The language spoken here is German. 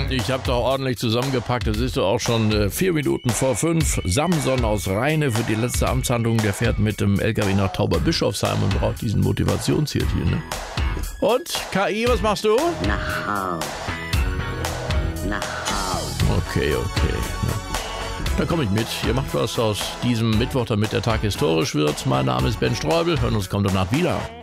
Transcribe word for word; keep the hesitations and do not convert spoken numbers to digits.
Ich habe doch ordentlich zusammengepackt. Es ist doch auch schon äh, vier Minuten vor fünf. Samson aus Rheine für die letzte Amtshandlung. Der fährt mit dem L K W nach Tauberbischofsheim und braucht diesen Motivationshit hier, ne? Und, K I, was machst du? Nach Haus. Nach Haus. Okay, okay. Da komme ich mit. Ihr macht was aus diesem Mittwoch, damit der Tag historisch wird. Mein Name ist Ben Streubel. Hören uns kommt danach wieder.